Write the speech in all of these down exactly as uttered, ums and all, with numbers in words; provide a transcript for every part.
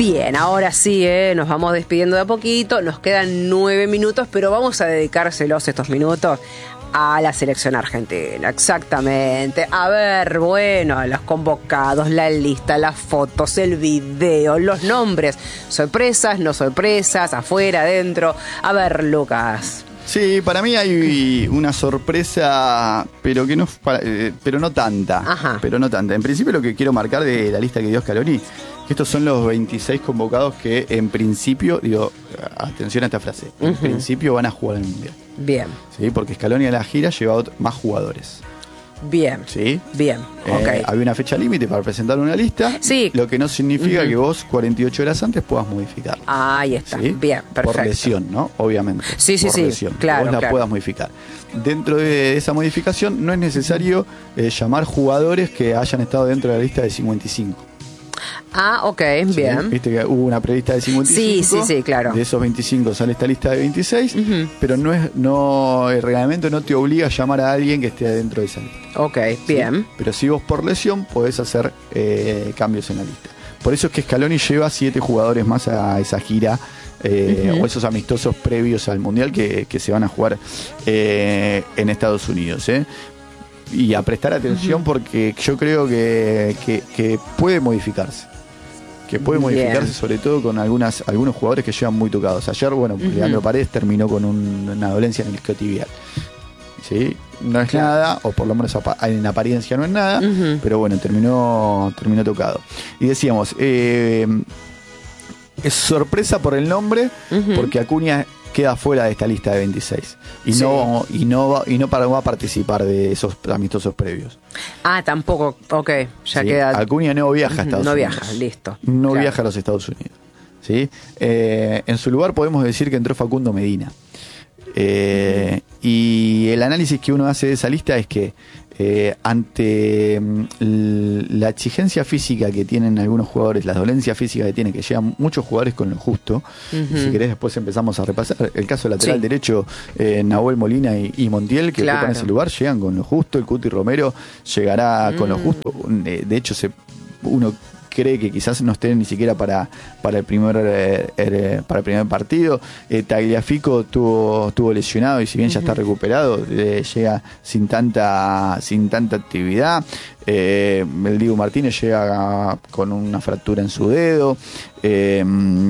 Bien, ahora sí, ¿eh? Nos vamos despidiendo de a poquito. Nos quedan nueve minutos, pero vamos a dedicárselos estos minutos a la selección argentina. Exactamente. A ver, bueno, los convocados, la lista, las fotos, el video, los nombres. Sorpresas, no sorpresas, afuera, adentro. A ver, Lucas. Sí, para mí hay una sorpresa, pero que no, pero no tanta. Ajá. Pero no tanta. En principio, lo que quiero marcar de la lista que dio Scaloni, que estos son los veintiséis convocados que en principio, digo, atención a esta frase, en uh-huh. principio van a jugar el Mundial. Bien. Sí, porque Scaloni a la gira lleva más jugadores. Bien. ¿Sí? Bien, eh, ok. Había una fecha límite para presentar una lista. Sí. Lo que no significa uh-huh. que vos cuarenta y ocho horas antes puedas modificar. Ah, ahí está. ¿Sí? Bien, perfecto. Por lesión, ¿no? Obviamente. Sí, sí, por sí. Lesión, claro, que vos la claro. puedas modificar. Dentro de esa modificación no es necesario eh, llamar jugadores que hayan estado dentro de la lista de cincuenta y cinco. Ah, ok, ¿Sí? bien. Viste que hubo una prelista de cincuenta y cinco. Sí, sí, sí, claro. De esos veinticinco sale esta lista de veintiséis, uh-huh. pero no es, no, el reglamento no te obliga a llamar a alguien que esté dentro de esa lista. Ok, bien. ¿Sí? Pero si vos por lesión podés hacer eh, cambios en la lista. Por eso es que Scaloni lleva siete jugadores más a esa gira. Eh, uh-huh. O esos amistosos previos al Mundial que, que se van a jugar eh, en Estados Unidos. ¿eh? Y a prestar atención uh-huh. porque yo creo que, que, que puede modificarse. Que puede modificarse Bien. sobre todo con algunas algunos jugadores que llevan muy tocados. Ayer, bueno, uh-huh. Leandro Paredes terminó con un, una dolencia en el isquiotibial. ¿Sí? No es claro. nada, o por lo menos en apariencia no es nada, uh-huh. pero bueno, terminó, terminó tocado. Y decíamos, eh, es sorpresa por el nombre, uh-huh. porque Acuña queda fuera de esta lista de veintiséis y sí. no y no va, y no para, va a participar de esos amistosos previos. Ah, tampoco, ok, ya ¿Sí? queda. Acuña no viaja a Estados no Unidos. No viaja, listo. No claro. viaja a los Estados Unidos. ¿Sí? Eh, en su lugar podemos decir que entró Facundo Medina. Eh, y el análisis que uno hace de esa lista es que eh, ante l- la exigencia física que tienen algunos jugadores, las dolencias físicas que tienen, que llegan muchos jugadores con lo justo, uh-huh. si querés después empezamos a repasar el caso lateral sí. derecho, eh, Nahuel Molina y, y Montiel, que claro. ocupan ese lugar, llegan con lo justo, el Cuti Romero llegará mm. con lo justo, de, de hecho se, uno cree que quizás no estén ni siquiera para, para el primer eh, eh, para el primer partido. eh, Tagliafico tuvo, tuvo lesionado y si bien ya está recuperado, eh, llega sin tanta sin tanta actividad. eh, el Diego Martínez llega con una fractura en su dedo, eh,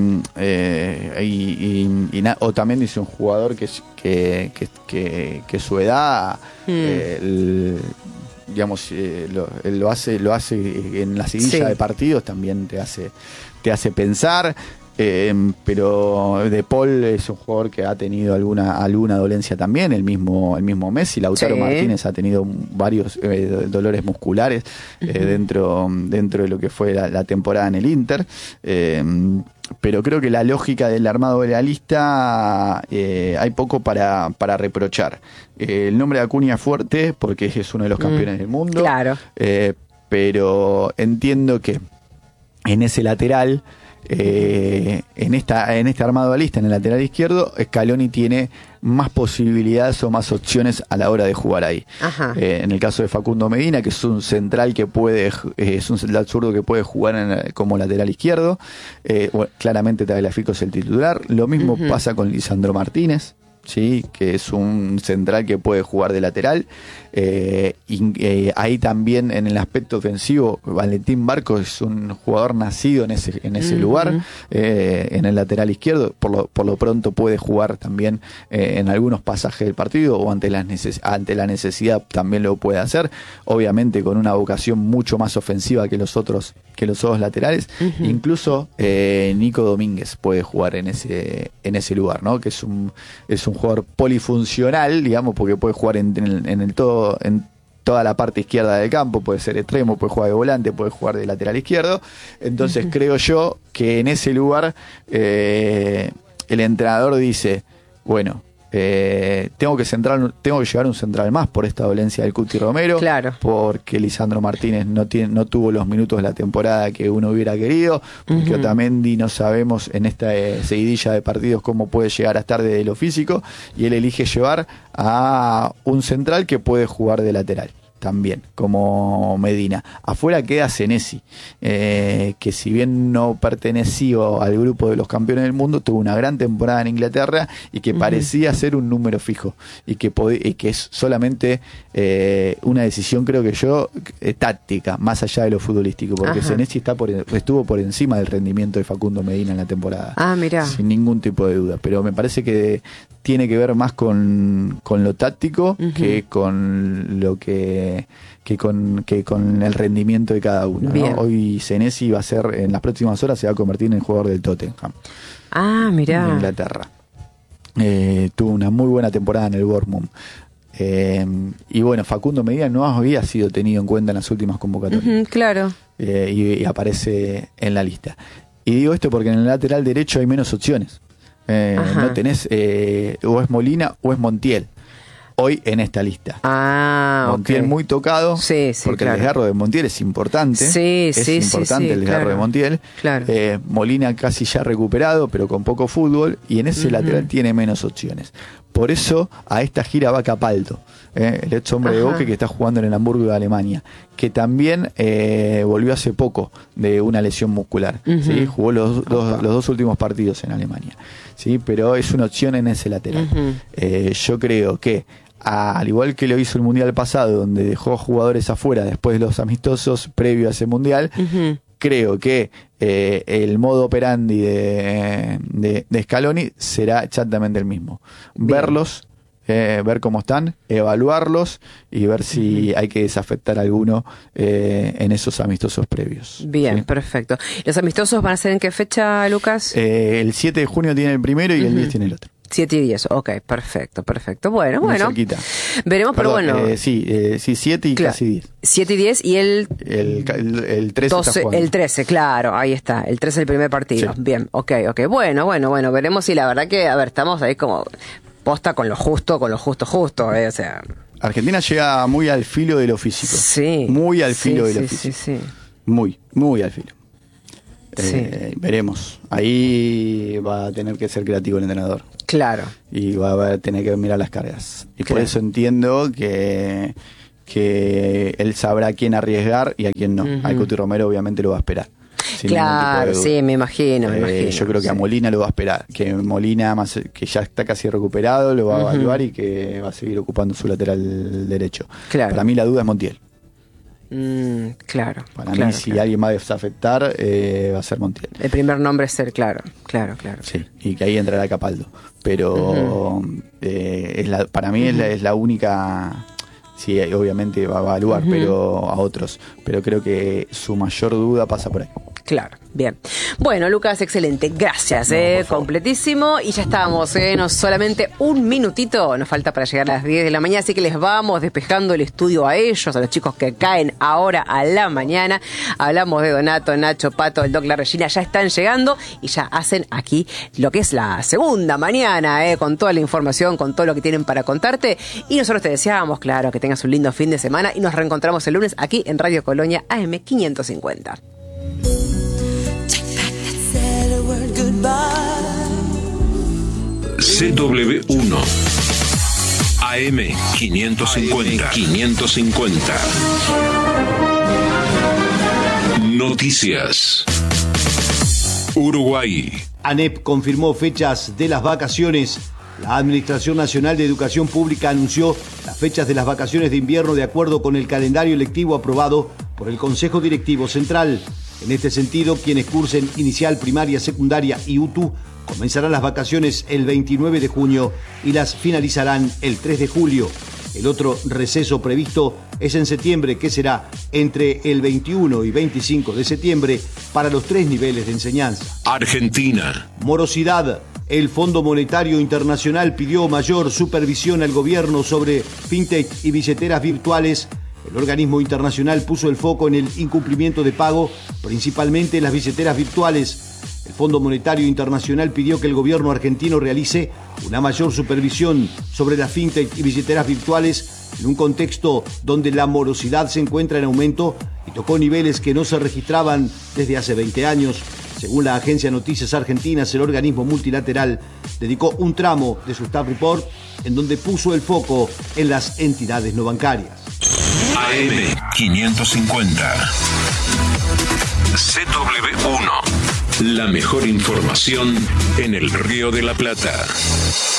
eh, y, y, y na- o también dice un jugador que que, que, que, que su edad mm. eh, el, digamos, eh, lo, lo hace lo hace en la seguilla sí. de partidos, también te hace te hace pensar, eh, pero De Paul es un jugador que ha tenido alguna alguna dolencia también, el mismo el mismo Messi. Lautaro sí. Martínez ha tenido varios eh, dolores musculares uh-huh. eh, dentro dentro de lo que fue la, la temporada en el Inter. eh, Pero creo que la lógica del armado de la lista eh, hay poco para, para reprochar. Eh, el nombre de Acuña es fuerte porque es uno de los campeones mm, del mundo. Claro. Eh, pero entiendo que en ese lateral, eh, en esta en este armado de la lista, en el lateral izquierdo, Scaloni tiene más posibilidades o más opciones a la hora de jugar ahí. Ajá. Eh, en el caso de Facundo Medina, que es un central que puede, eh, es un central zurdo que puede jugar en, como lateral izquierdo, eh, bueno, claramente Tagliafico es el titular. Lo mismo uh-huh. pasa con Lisandro Martínez, ¿sí? Que es un central que puede jugar de lateral. Eh, y eh, ahí también en el aspecto ofensivo, Valentín Barcos es un jugador nacido en ese en ese uh-huh. lugar, eh, en el lateral izquierdo. Por lo, por lo pronto puede jugar también eh, en algunos pasajes del partido, o ante la, neces- ante la necesidad también lo puede hacer, obviamente con una vocación mucho más ofensiva que los otros que los otros laterales. Uh-huh. Incluso eh, Nico Domínguez puede jugar en ese en ese lugar, ¿no? Que es un es un jugador polifuncional, digamos, porque puede jugar en, en, el, en el todo en toda la parte izquierda del campo, puede ser extremo, puede jugar de volante, puede jugar de lateral izquierdo. Entonces uh-huh. creo yo que en ese lugar eh, el entrenador dice, bueno, eh, tengo que centrar, tengo que llevar un central más por esta dolencia del Cuti Romero, claro. porque Lisandro Martínez no tiene, no tuvo los minutos de la temporada que uno hubiera querido, porque uh-huh. Otamendi no sabemos en esta eh, seguidilla de partidos cómo puede llegar a estar desde lo físico, y él elige llevar a un central que puede jugar de lateral. también, como Medina. Afuera queda Senesi, eh, que si bien no perteneció al grupo de los campeones del mundo, tuvo una gran temporada en Inglaterra y que uh-huh. parecía ser un número fijo y que, pod- y que es solamente eh, una decisión, creo que yo, eh, táctica, más allá de lo futbolístico, porque Ajá. Senesi está por, estuvo por encima del rendimiento de Facundo Medina en la temporada. Ah, mirá. Sin ningún tipo de duda, pero me parece que tiene que ver más con, con lo táctico uh-huh. que con lo que que con que con el rendimiento de cada uno, ¿no? Hoy Senesi va a ser, en las próximas horas se va a convertir en jugador del Tottenham. Ah, mirá. En Inglaterra. Eh, tuvo una muy buena temporada en el Bournemouth. Eh, y bueno, Facundo Medina no había sido tenido en cuenta en las últimas convocatorias. Uh-huh, claro. Eh, y, y aparece en la lista. Y digo esto porque en el lateral derecho hay menos opciones. Eh, no tenés, eh, o es Molina o es Montiel. Hoy en esta lista. Ah, Montiel okay. muy tocado, sí, sí, porque claro. el desgarro de Montiel es importante. Sí, es sí, importante sí, sí, el desgarro claro. de Montiel. Claro. Eh, Molina casi ya recuperado, pero con poco fútbol, y en ese uh-huh. lateral tiene menos opciones. Por eso a esta gira va Capaldo, eh, el ex hombre Ajá. de Boca que está jugando en el Hamburgo de Alemania, que también eh, volvió hace poco de una lesión muscular. Uh-huh. ¿sí? Jugó los, dos, los dos últimos partidos en Alemania. ¿sí? Pero es una opción en ese lateral. Uh-huh. Eh, yo creo que A, al igual que lo hizo el Mundial pasado, donde dejó jugadores afuera después de los amistosos previo a ese Mundial, uh-huh. creo que eh, el modo operandi de, de, de Scaloni será exactamente el mismo. Bien. Verlos, eh, ver cómo están, evaluarlos y ver si uh-huh. hay que desafectar alguno eh, en esos amistosos previos. Bien, ¿sí? Perfecto. ¿Los amistosos van a ser en qué fecha, Lucas? Eh, el siete de junio tiene el primero y uh-huh. el diez tiene el otro. siete y diez, ok, perfecto, perfecto. Bueno, Muy bueno. Cerquita. Veremos, Perdón, pero bueno. Eh, sí, eh, sí, siete y claro. casi diez. siete y diez y el... El, el, el trece doce, está jugando. El trece, claro, ahí está. El trece el primer partido. Sí. Bien, ok, ok. Bueno, bueno, bueno, veremos si la verdad que, a ver, estamos ahí como posta con lo justo, con lo justo, justo, eh, o sea... Argentina llega muy al filo de lo físico. Sí. Muy al filo sí, de lo sí, físico. Sí, sí. Muy, muy al filo. Sí. Eh, veremos. Ahí va a tener que ser creativo el entrenador. Claro. Y va a tener que mirar las cargas. Y claro. por eso entiendo que, que él sabrá a quién arriesgar y a quién no. Uh-huh. Al Cuti Romero obviamente lo va a esperar. Claro, sí, me imagino, me eh, imagino. Yo creo que sí. a Molina lo va a esperar. Que Molina, más, que ya está casi recuperado, lo va a uh-huh. evaluar y que va a seguir ocupando su lateral derecho. Claro. Para mí la duda es Montiel. Mm, claro. Para claro, mí, si claro. alguien va a desafectar, eh, va a ser Montiel. El primer nombre es ser, claro, claro, claro. Sí, y que ahí entrará Capaldo. Pero uh-huh. eh, es la, para mí uh-huh. es, la, es la única. Sí, obviamente va a evaluar, uh-huh. pero a otros. Pero creo que su mayor duda pasa por ahí. Claro, bien. Bueno, Lucas, excelente. Gracias, no, eh, completísimo. Y ya estábamos, eh, no solamente un minutito nos falta para llegar a las diez de la mañana, así que les vamos despejando el estudio a ellos, a los chicos que caen ahora a la mañana. Hablamos de Donato, Nacho, Pato, el Doc, la Regina, ya están llegando y ya hacen aquí lo que es la segunda mañana, eh, con toda la información, con todo lo que tienen para contarte. Y nosotros te deseamos, claro, que tengas un lindo fin de semana y nos reencontramos el lunes aquí en Radio Colonia A M quinientos cincuenta. C W uno A M quinientos cincuenta. quinientos cincuenta. Noticias. Uruguay. ANEP confirmó fechas de las vacaciones. La Administración Nacional de Educación Pública anunció las fechas de las vacaciones de invierno de acuerdo con el calendario lectivo aprobado por el Consejo Directivo Central. En este sentido, quienes cursen inicial, primaria, secundaria y U T U comenzarán las vacaciones el veintinueve de junio y las finalizarán el tres de julio. El otro receso previsto es en septiembre, que será entre el veintiuno y veinticinco de septiembre para los tres niveles de enseñanza. Argentina. Morosidad. El Fondo Monetario Internacional pidió mayor supervisión al gobierno sobre fintech y billeteras virtuales. El organismo internacional puso el foco en el incumplimiento de pago, principalmente en las billeteras virtuales. El Fondo Monetario Internacional pidió que el gobierno argentino realice una mayor supervisión sobre las fintech y billeteras virtuales en un contexto donde la morosidad se encuentra en aumento y tocó niveles que no se registraban desde hace veinte años. Según la agencia Noticias Argentinas, el organismo multilateral dedicó un tramo de su staff report en donde puso el foco en las entidades no bancarias. A M quinientos cincuenta. C W uno. La mejor información en el Río de la Plata.